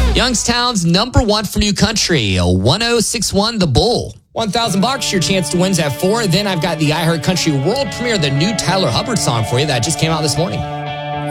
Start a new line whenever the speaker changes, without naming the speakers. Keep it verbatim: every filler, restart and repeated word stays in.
Youngstown's number one for new country, one oh six one The Bull. one thousand bucks, your chance to win's at four. Then I've got the iHeart Country World Premiere, the new Tyler Hubbard song for you that just came out this morning.